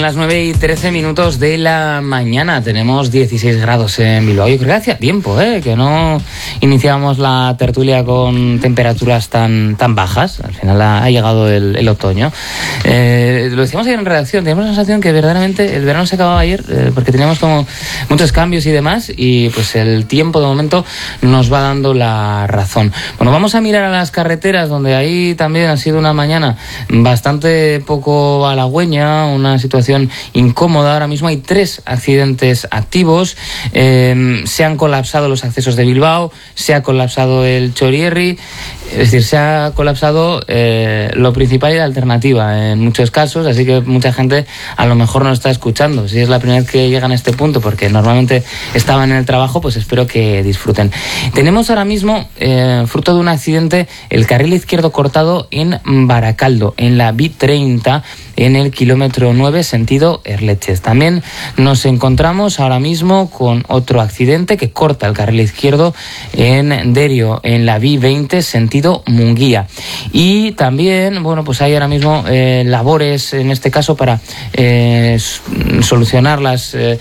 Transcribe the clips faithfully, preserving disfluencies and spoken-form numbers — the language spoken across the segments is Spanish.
las nueve y trece minutos de la mañana. Tenemos dieciséis grados en Bilbao. Yo creo que hacía tiempo, ¿eh? que no iniciábamos la tertulia con temperaturas tan, tan bajas. Al final ha, ha llegado el, el otoño. Eh, lo decíamos ayer en redacción, teníamos la sensación que verdaderamente el verano se acababa ayer, eh, porque teníamos como muchos cambios y demás, y pues el tiempo de momento nos va dando la razón. Bueno, vamos a mirar a las carreteras, donde ahí también ha sido una mañana bastante poco halagüeña, una situación incómoda. Ahora mismo hay tres accidentes activos. Eh, se han colapsado los accesos de Bilbao, se ha colapsado el Txorierri, es decir, se ha colapsado eh, lo principal y la alternativa en muchos casos, así que mucha gente a lo mejor no está escuchando. Si es la primera vez que llegan a este punto, porque normalmente estaban en el trabajo, pues espero que disfruten. Tenemos ahora mismo, eh, fruto de un accidente, el carril izquierdo cortado en Baracaldo, en la B treinta, en el kilómetro nueve, sentido Erleches. También nos encontramos ahora mismo con otro accidente que corta el carril izquierdo en Derio, en la B veinte, sentido Munguía. Y también, bueno, pues hay ahora mismo eh, labores, en este caso, para eh, solucionar las, eh,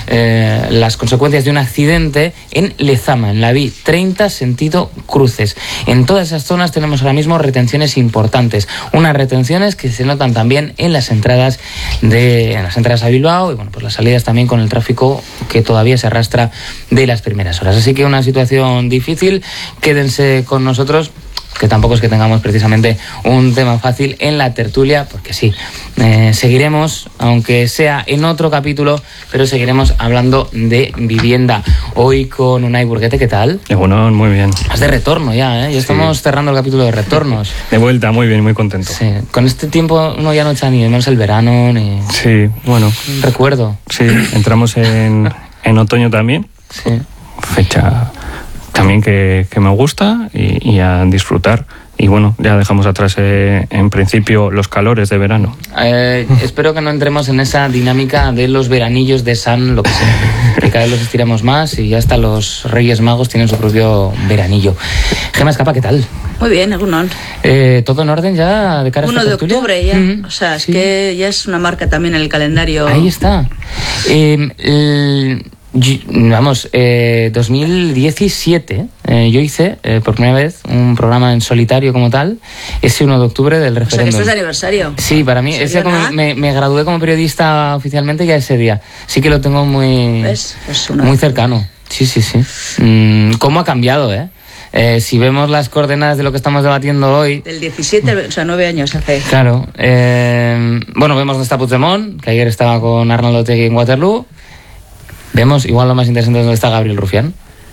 eh, las consecuencias de un accidente en Lezama, en la B treinta, sentido Cruces. En todas esas zonas tenemos ahora mismo retenciones importantes. Unas retenciones que se notan también en las entradas de en las entradas a Bilbao, y bueno, pues las salidas también, con el tráfico que todavía se arrastra de las primeras horas. Así que una situación difícil. Quédense con nosotros, que tampoco es que tengamos precisamente un tema fácil en la tertulia, porque sí, eh, seguiremos, aunque sea en otro capítulo, pero seguiremos hablando de vivienda. Hoy con Unai Burguete, ¿qué tal? Bueno, muy bien. Estás de retorno ya, ¿eh? Ya sí. Estamos cerrando el capítulo de retornos. De vuelta, muy bien, muy contento. Sí, con este tiempo uno ya no echa ni menos el verano, ni... Sí, bueno. Recuerdo. Sí, entramos en, en otoño también. Sí. Fecha... también que, que me gusta y, y a disfrutar. Y bueno, ya dejamos atrás eh, en principio los calores de verano. Eh, espero que no entremos en esa dinámica de los veranillos de San, lo que sea, que cada vez los estiramos más y ya hasta los Reyes Magos tienen su propio veranillo. Gemma Escapa, ¿qué tal? Muy bien, Egunon. Eh, ¿Todo en orden ya de cara a esta uno de tertulia? octubre ya, mm, o sea, es sí. que ya es una marca también en el calendario. Ahí está. Eh, el... Vamos, eh, dos mil diecisiete eh, yo hice eh, por primera vez un programa en solitario como tal, ese uno de octubre del referéndum. O sea, que esto es aniversario. Sí, para mí, ese como, me, me gradué como periodista oficialmente ya ese día. Sí que lo tengo muy, ¿ves? Pues una... muy cercano. Sí, sí, sí. Mm, ¿Cómo ha cambiado, eh? Eh, si vemos las coordenadas de lo que estamos debatiendo hoy... Del diecisiete, o sea, nueve años hace. Claro. Eh, bueno, vemos dónde está Puigdemont, que ayer estaba con Arnaldo Otegi en Waterloo. Vemos, igual lo más interesante, es donde está Gabriel Rufián,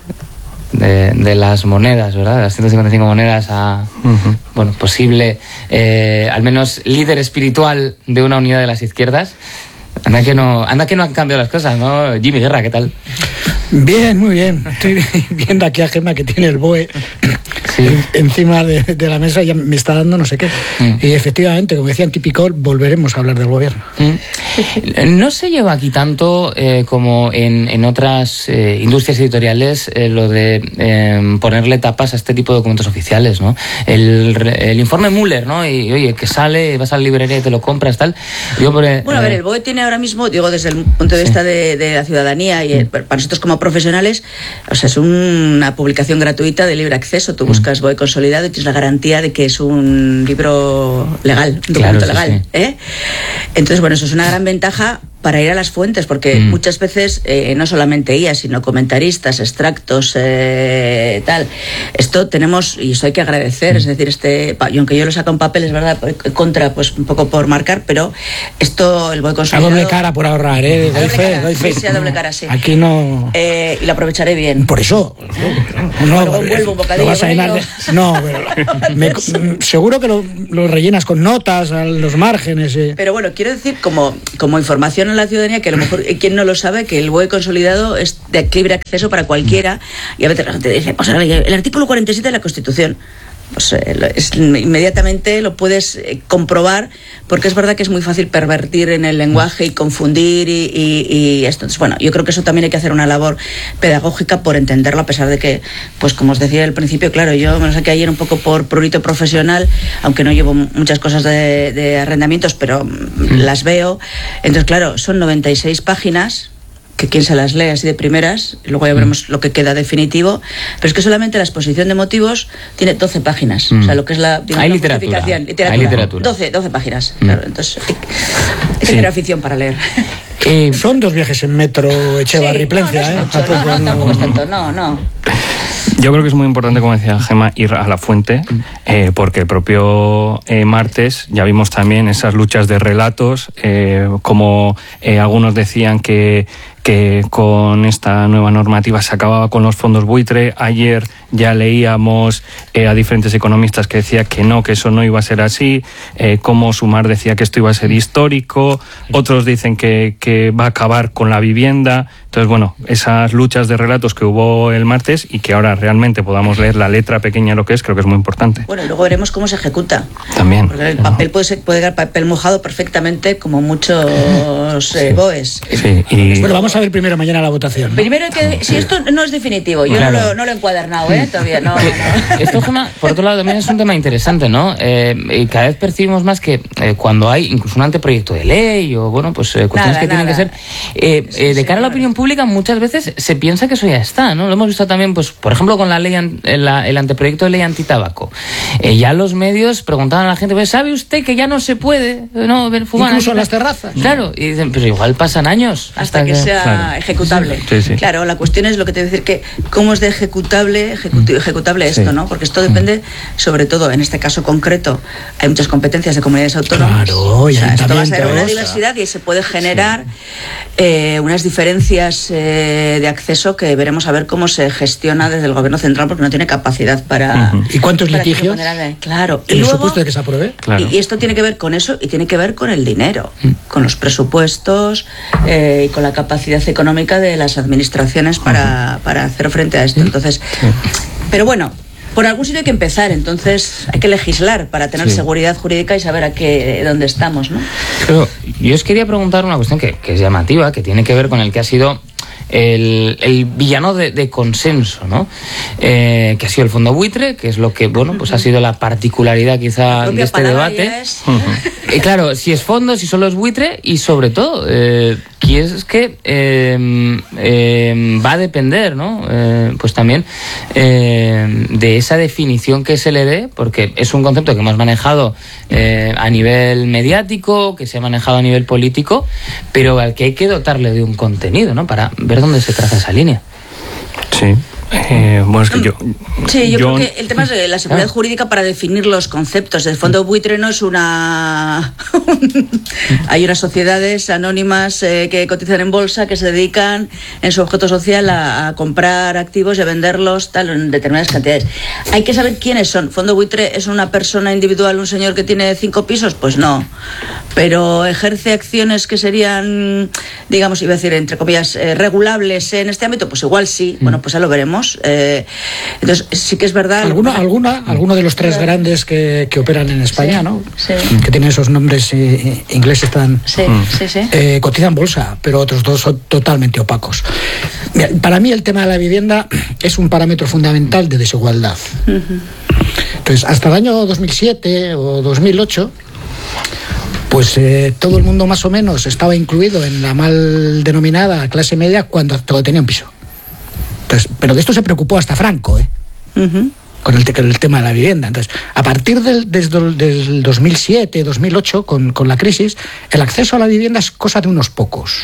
de, de las monedas, ¿verdad? De las ciento cincuenta y cinco monedas a, uh-huh. bueno, posible, eh, al menos líder espiritual de una unidad de las izquierdas. Anda que no, anda que no han cambiado las cosas, ¿no? Jimmy Guerra, ¿qué tal? Bien, muy bien. Estoy viendo aquí a Gemma, que tiene el B O E sí. encima de, de la mesa, y ya me está dando no sé qué. Mm. Y efectivamente, como decían típico, volveremos a hablar del gobierno. Mm. No se lleva aquí tanto eh, como en, en otras eh, industrias editoriales eh, lo de eh, ponerle tapas a este tipo de documentos oficiales, ¿no? El, el informe Müller, ¿no? Y oye, que sale, vas a la librería y te lo compras, tal. Yo, por, eh, bueno, a ver, el B O E tiene ahora mismo, digo, desde el punto de vista sí. de, de la ciudadanía y mm. para nosotros como profesionales, o sea, es una publicación gratuita de libre acceso. Tú buscas B O E consolidado y tienes la garantía de que es un libro legal, un documento claro, legal. Sí, sí. ¿eh? Entonces, bueno, eso es una gran ventaja para ir a las fuentes, porque mm. muchas veces, eh, no solamente ella, sino comentaristas, extractos, eh, tal. Esto tenemos, y eso hay que agradecer, mm. es decir, este, y aunque yo lo saco en papel, es verdad, contra, pues un poco por marcar, pero esto, el B O E consolidado... A doble cara por ahorrar, ¿eh? A doble fe, cara, doy fe. Sí, a doble cara, sí. Aquí no... Eh, y lo aprovecharé bien. Por eso. No, Luego vuelvo un bocadillo. Lo vas a llenar de... No, pero me, seguro que lo, lo rellenas con notas a los márgenes. Eh. Pero bueno, quiero decir, como, como información a la ciudadanía, que a lo mejor quien no lo sabe, que el B O E consolidado es de libre acceso para cualquiera, y a veces la gente dice, pues el artículo cuarenta y siete de la Constitución. pues eh, es, inmediatamente lo puedes eh, comprobar, porque es verdad que es muy fácil pervertir en el lenguaje y confundir y, y, y esto. Entonces, bueno, yo creo que eso también hay que hacer una labor pedagógica por entenderlo, a pesar de que, pues como os decía al principio, claro, yo me lo saqué ayer un poco por prurito profesional, aunque no llevo muchas cosas de, de arrendamientos, pero mm. las veo. Entonces, claro, son noventa y seis páginas, que quien se las lee así de primeras, luego ya veremos mm. lo que queda definitivo, pero es que solamente la exposición de motivos tiene doce páginas, mm. o sea, lo que es la, digamos, hay la literatura, literatura, hay literatura. doce, doce páginas, mm. claro, entonces hay, hay que sí. tener afición para leer. Eh, Son dos viajes en metro Echevarri-Plencia, sí, no, no, ¿eh? es mucho, no, no, tampoco es tanto, no, no. Yo creo que es muy importante, como decía Gemma, ir a la fuente, eh, porque el propio eh, martes ya vimos también esas luchas de relatos, eh, como eh, algunos decían que, que con esta nueva normativa se acababa con los fondos buitre. Ayer ya leíamos eh, a diferentes economistas que decían que no, que eso no iba a ser así, eh, como Sumar decía que esto iba a ser histórico, otros dicen que, que va a acabar con la vivienda. Entonces, bueno, esas luchas de relatos que hubo el martes y que ahora realmente podamos leer la letra pequeña lo que es, creo que es muy importante. Bueno, y luego veremos cómo se ejecuta. También. Porque el papel puede ser, puede dar papel mojado perfectamente, como muchos eh, sí. BOEs. Sí, y... Bueno, vamos a ver primero mañana la votación, ¿no? Primero, que, si esto no es definitivo, yo claro. no, lo, no lo he encuadernado, ¿eh? Todavía no. no. Esto, Gemma, por otro lado, también es un tema interesante, ¿no? Eh, y cada vez percibimos más que eh, cuando hay incluso un anteproyecto de ley o, bueno, pues eh, cuestiones nada, que nada. tienen que ser, eh, Sí, eh, de sí, cara a la claro. opinión pública, muchas veces se piensa que eso ya está, ¿no? Lo hemos visto también, pues, por ejemplo, con la ley, la, el anteproyecto de ley antitabaco. Eh, ya los medios preguntaban a la gente, pues, ¿sabe usted que ya no se puede no ver fumar? Incluso en las terrazas. Claro, y dicen, pero igual pasan años Hasta, hasta que, que sea claro. ejecutable. Sí, sí. Claro, la cuestión es lo que te voy a decir, que cómo es de ejecutable, ejecuti- ejecutable esto, sí. ¿no? Porque esto depende, sobre todo, en este caso concreto, hay muchas competencias de comunidades autónomas. Claro, y o sea, esto va a ser una ayuntamientos. diversidad y se puede generar sí. eh, unas diferencias eh, de acceso que veremos a ver cómo se gestiona desde el gobierno central, porque no tiene capacidad para... ¿Y cuántos para litigios? Claro. ¿En y el luego, supuesto de que se apruebe? Claro. Y, y esto tiene que ver con eso y tiene que ver con el dinero, mm. con los presupuestos eh, y con la capacidad económica de las administraciones para, uh-huh. para hacer frente a esto. Entonces, sí. pero bueno, por algún sitio hay que empezar, entonces hay que legislar para tener sí. seguridad jurídica y saber a qué dónde estamos, ¿no? Pero yo os quería preguntar una cuestión que, que es llamativa, que tiene que ver con el que ha sido el, el villano de, de consenso, ¿no? Eh, que ha sido el fondo buitre, que es lo que, bueno, pues ha sido la particularidad quizá de este debate. Es... Uh-huh. Y claro, si es fondo, si solo es buitre, y sobre todo, eh, que es que eh, eh, va a depender, ¿no? Eh, pues también eh, de esa definición que se le dé, porque es un concepto que hemos manejado eh, a nivel mediático, que se ha manejado a nivel político, pero al que hay que dotarle de un contenido, ¿no? Para ver dónde se traza esa línea. Sí. Eh, bueno, es que yo... Sí, yo, yo... creo que el tema es de la seguridad ah. jurídica para definir los conceptos. El fondo buitre no es una... Hay unas sociedades anónimas eh, que cotizan en bolsa, que se dedican en su objeto social a, a comprar activos y a venderlos tal en determinadas cantidades. Hay que saber quiénes son. ¿Fondo buitre es una persona individual, un señor que tiene cinco pisos? Pues no. Pero ejerce acciones que serían, digamos, iba a decir, entre comillas, eh, regulables en este ámbito, pues igual sí. Mm. Bueno, pues ya lo veremos. Eh, entonces sí que es verdad. ¿Alguna, alguna, alguno de los tres claro. grandes que, que operan en España, sí, ¿no? Sí. Que tienen esos nombres eh, ingleses tan sí, mm. sí, sí. Eh, cotizan bolsa, pero otros dos son totalmente opacos. Mira, para mí el tema de la vivienda es un parámetro fundamental de desigualdad. Uh-huh. Entonces, hasta el año dos mil siete o dos mil ocho, pues eh, todo el mundo más o menos estaba incluido en la mal denominada clase media cuando todo tenía un piso. Entonces, pero de esto se preocupó hasta Franco, ¿eh? Uh-huh. Con el, el tema de la vivienda. Entonces, a partir del, desde el dos mil siete, dos mil ocho, con, con la crisis, el acceso a la vivienda es cosa de unos pocos.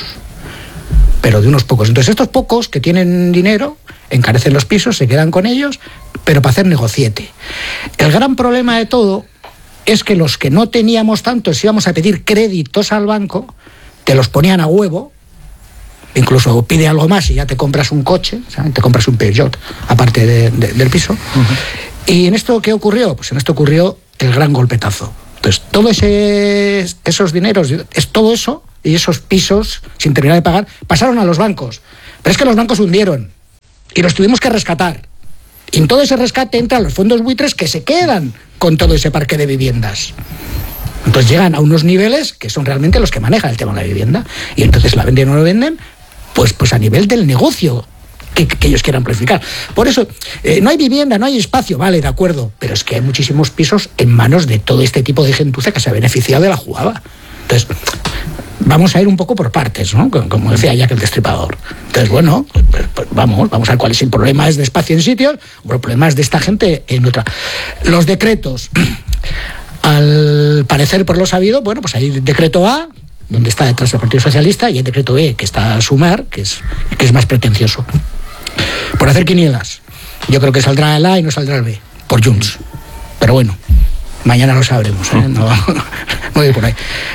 Pero de unos pocos. Entonces, estos pocos que tienen dinero, encarecen los pisos, se quedan con ellos, pero para hacer negociete. El gran problema de todo es que los que no teníamos tanto, si íbamos a pedir créditos al banco, te los ponían a huevo. Incluso pide algo más y ya te compras un coche, ¿sabes? Te compras un Peugeot, aparte de, de, del piso. Uh-huh. ¿Y en esto qué ocurrió? Pues en esto ocurrió el gran golpetazo. Entonces, todos ese, esos dineros, es todo eso, y esos pisos, sin terminar de pagar, pasaron a los bancos. Pero es que los bancos hundieron, y los tuvimos que rescatar. Y en todo ese rescate entran los fondos buitres que se quedan con todo ese parque de viviendas. Entonces llegan a unos niveles que son realmente los que manejan el tema de la vivienda. Y entonces la venden o no lo venden, pues, pues a nivel del negocio que, que ellos quieran planificar. Por eso, eh, no hay vivienda, no hay espacio, vale, de acuerdo, pero es que hay muchísimos pisos en manos de todo este tipo de gentuza que se ha beneficiado de la jugada. Entonces, vamos a ir un poco por partes, ¿no? Como decía Jack el Destripador. Entonces, bueno, pues, pues vamos, vamos a ver cuál es el problema. ¿Es de espacio en sitios o el problema es de esta gente en otra? Los decretos, al parecer por lo sabido, bueno, pues hay decreto A, donde está detrás el Partido Socialista, y hay decreto B, que está a Sumar, que es, que es más pretencioso. Por hacer quinielas, yo creo que saldrá el A y no saldrá el B, por Junts. Pero bueno, mañana lo sabremos, ¿eh? No, no voy por ahí.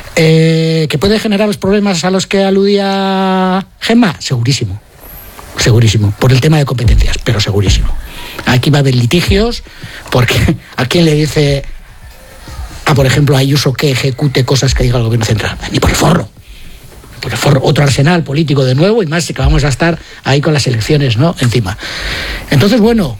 Eh, ¿Que puede generar los problemas a los que aludía Gemma? Segurísimo, segurísimo, por el tema de competencias, pero segurísimo. Aquí va a haber litigios, porque ¿a quién le dice a, por ejemplo, a Ayuso que ejecute cosas que diga el gobierno central? Ni por el forro. Por el forro. Otro arsenal político de nuevo, y más que vamos a estar ahí con las elecciones, ¿no?, encima. Entonces, bueno,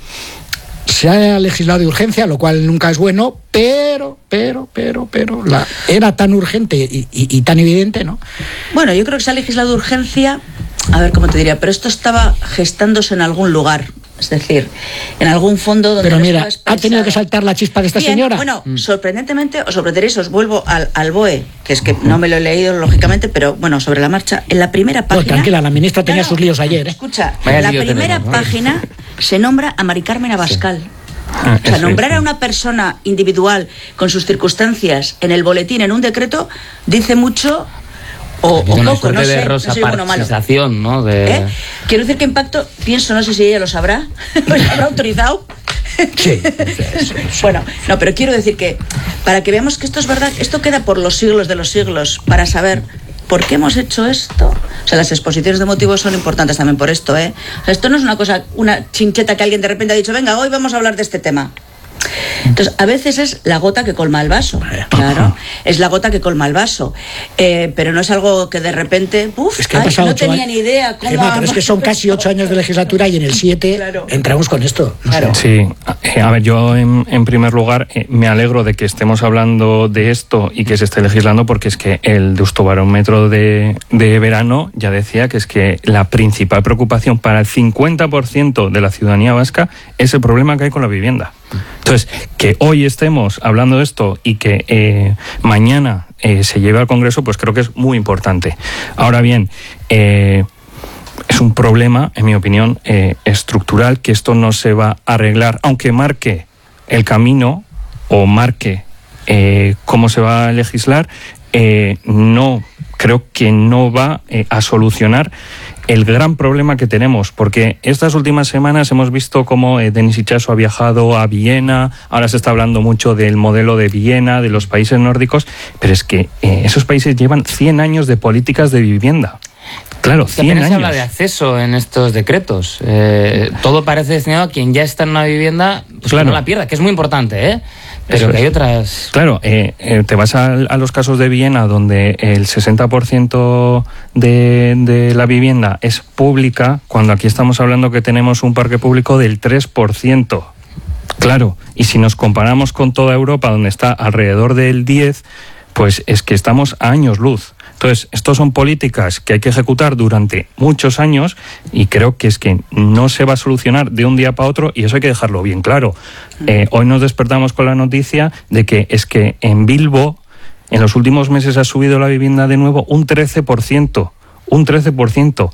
se ha legislado de urgencia, lo cual nunca es bueno, pero, pero, pero, pero, la, era tan urgente y, y, y tan evidente, ¿no? Bueno, yo creo que se ha legislado de urgencia, a ver cómo te diría, pero esto estaba gestándose en algún lugar. Es decir, en algún fondo donde... Pero mira, ¿ha tenido que saltar la chispa de esta Bien, señora? Bueno, mm. sorprendentemente, os sorprenderéis, os vuelvo al, al B O E, que es que no me lo he leído, lógicamente, pero bueno, sobre la marcha, en la primera página... Pues tranquila, la ministra tenía no, no, sus líos ayer, ¿eh? Escucha, en la primera tenemos, página se nombra a Mari Carmen Abascal. Sí. Ah, o sea, nombrar a una persona individual con sus circunstancias en el boletín, en un decreto, dice mucho... O, o poco, no sé, no sé bueno, malo. ¿no? De... ¿Eh? Quiero decir que impacto, pienso, no sé si ella lo sabrá, ¿lo habrá autorizado? Sí, sí, sí, sí. Bueno, no, pero quiero decir que, para que veamos que esto es verdad, esto queda por los siglos de los siglos, para saber por qué hemos hecho esto. O sea, las exposiciones de motivos son importantes también por esto, ¿eh? O sea, esto no es una cosa, una chincheta que alguien de repente ha dicho, venga, hoy vamos a hablar de este tema. Entonces, a veces es la gota que colma el vaso, claro, es la gota que colma el vaso, eh, pero no es algo que de repente, uff, es que ay, no tenía ni idea cómo... Gemma, pero es que son casi ocho años de legislatura y en el siete claro. entramos con esto. No claro. Sí, eh, a ver, yo en, en primer lugar eh, me alegro de que estemos hablando de esto y que se esté legislando, porque es que el Deustobarómetro de, de verano ya decía que es que la principal preocupación para el cincuenta por ciento de la ciudadanía vasca es el problema que hay con la vivienda. Entonces, que hoy estemos hablando de esto y que eh, mañana eh, se lleve al Congreso, pues creo que es muy importante. Ahora bien, eh, es un problema, en mi opinión, eh, estructural, que esto no se va a arreglar, aunque marque el camino o marque eh, cómo se va a legislar, eh, no, creo que no va eh, a solucionar el gran problema que tenemos, porque estas últimas semanas hemos visto cómo eh, Denis Itxaso ha viajado a Viena, ahora se está hablando mucho del modelo de Viena, de los países nórdicos, pero es que eh, esos países llevan cien años de políticas de vivienda. Claro, cien años. Se habla de acceso en estos decretos. Eh, todo parece destinado a quien ya está en una vivienda, pues claro, que no la pierda, que es muy importante, ¿eh? Pero Eso que hay otras... Claro, eh, eh, te vas a, a los casos de Viena, donde el sesenta por ciento de, de la vivienda es pública, cuando aquí estamos hablando que tenemos un parque público del tres por ciento. Claro, y si nos comparamos con toda Europa, donde está alrededor del diez por ciento, pues es que estamos a años luz. Entonces, estas son políticas que hay que ejecutar durante muchos años, y creo que es que no se va a solucionar de un día para otro, y eso hay que dejarlo bien claro. Eh, hoy nos despertamos con la noticia de que es que en Bilbo, en los últimos meses ha subido la vivienda de nuevo un trece por ciento. Un trece por ciento.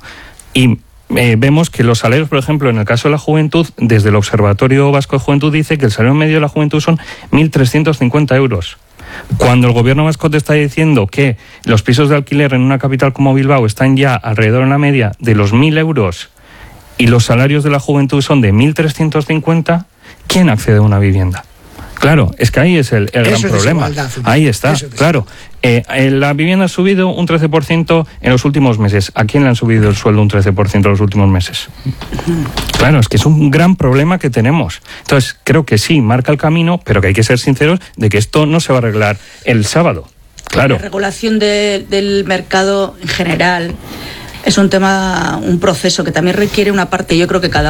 Y eh, vemos que los salarios, por ejemplo, en el caso de la juventud, desde el Observatorio Vasco de Juventud dice que el salario medio de la juventud son mil trescientos cincuenta euros. Cuando el gobierno vasco te está diciendo que los pisos de alquiler en una capital como Bilbao están ya alrededor en la media de los mil euros y los salarios de la juventud son de mil trescientos cincuenta, ¿quién accede a una vivienda? Claro, es que ahí es el, el gran problema. Ahí está, claro. Eh, la vivienda ha subido un trece por ciento en los últimos meses. ¿A quién le han subido el sueldo un trece por ciento en los últimos meses? Claro, es que es un gran problema que tenemos. Entonces, creo que sí, marca el camino, pero que hay que ser sinceros de que esto no se va a arreglar el sábado. Claro. La regulación de, del mercado en general es un tema, un proceso que también requiere una parte, yo creo que cada